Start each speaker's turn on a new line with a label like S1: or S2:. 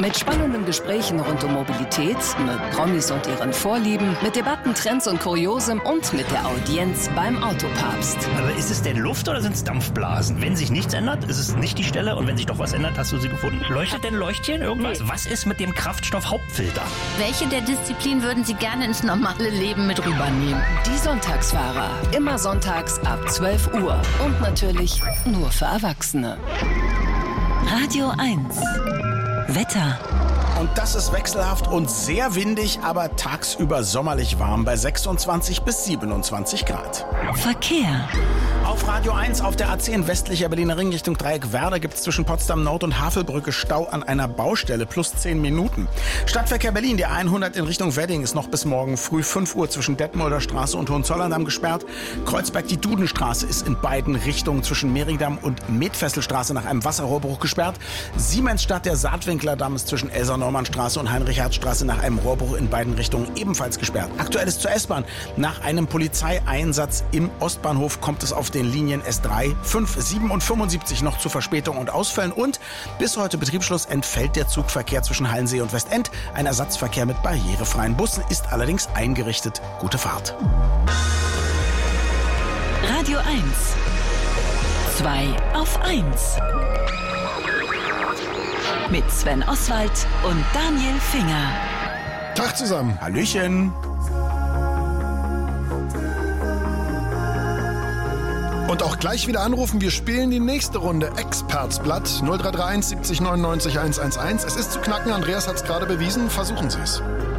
S1: Mit spannenden Gesprächen rund um Mobilität, mit Promis und ihren Vorlieben, mit Debatten, Trends und Kuriosem und mit der Audienz beim Autopapst.
S2: Aber ist es denn Luft oder sind es Dampfblasen? Wenn sich nichts ändert, ist es nicht die Stelle und wenn sich doch was ändert, hast du sie gefunden. Leuchtet denn Leuchtchen irgendwas? Was ist mit dem Kraftstoff-Hauptfilter?
S3: Welche der Disziplinen würden Sie gerne ins normale Leben mit rübernehmen?
S1: Die Sonntagsfahrer. Immer sonntags ab 12 Uhr. Und natürlich nur für Erwachsene.
S4: Radio 1. Wetter.
S5: Und das ist wechselhaft und sehr windig, aber tagsüber sommerlich warm bei 26 bis 27 Grad.
S4: Verkehr.
S5: Auf Radio 1 auf der A10 westlicher Berliner Ring Richtung Dreieck Werder gibt es zwischen Potsdam Nord und Havelbrücke Stau an einer Baustelle plus 10 Minuten. Stadtverkehr Berlin, die 100 in Richtung Wedding ist noch bis morgen früh 5 Uhr zwischen Detmolder Straße und Hohenzollerndamm gesperrt. Kreuzberg die Dudenstraße ist in beiden Richtungen zwischen Mehringdamm und Metfesselstraße nach einem Wasserrohrbruch gesperrt. Siemensstadt der Saatwinklerdamm ist zwischen Elsa-Normann-Straße und Heinrich-Hertz-Straße nach einem Rohrbruch in beiden Richtungen ebenfalls gesperrt. Aktuell ist zur S-Bahn. Nach einem Polizeieinsatz im Ostbahnhof kommt es auf den Linien S3, 5, 7 und 75 noch zu Verspätungen und Ausfällen und bis heute Betriebsschluss entfällt der Zugverkehr zwischen Hallensee und Westend. Ein Ersatzverkehr mit barrierefreien Bussen ist allerdings eingerichtet. Gute Fahrt.
S4: Radio 1. 2 auf 1. Mit Sven Oswald und Daniel Finger.
S6: Tag zusammen.
S5: Hallöchen.
S6: Und auch gleich wieder anrufen. Wir spielen die nächste Runde Expertsblatt 0331 70 99 111. Es ist zu knacken. Andreas hat es gerade bewiesen. Versuchen Sie es.